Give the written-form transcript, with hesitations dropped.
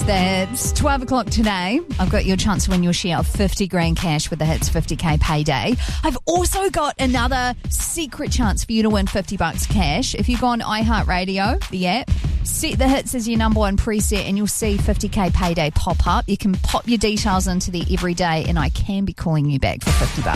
the Hits. 12 o'clock today. I've got your chance to win your share of 50 grand cash with the Hits 50k payday. I've also got another secret chance for you to win 50 bucks cash. If you go on iHeartRadio, the app, set the Hits as your number one preset and you'll see 50k payday pop up. You can pop your details into the everyday and I can be calling you back for 50 bucks.